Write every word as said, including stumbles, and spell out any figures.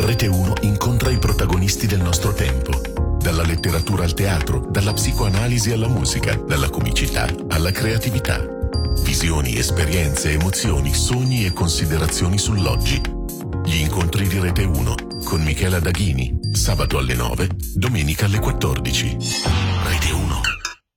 Rete uno incontra i protagonisti del nostro tempo. Dalla letteratura al teatro, dalla psicoanalisi alla musica, dalla comicità alla creatività. Visioni, esperienze, emozioni, sogni e considerazioni sull'oggi. Gli incontri di Rete uno con Michela Daghini, sabato alle nove, domenica alle quattordici. Rete uno.